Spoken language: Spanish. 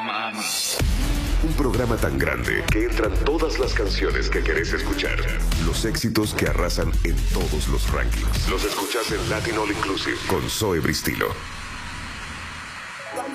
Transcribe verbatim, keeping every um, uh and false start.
Miami. Un programa tan grande que entran todas las canciones que querés escuchar. Los éxitos que arrasan en todos los rankings. Los escuchás en Latin All Inclusive con Zoe Bristilo.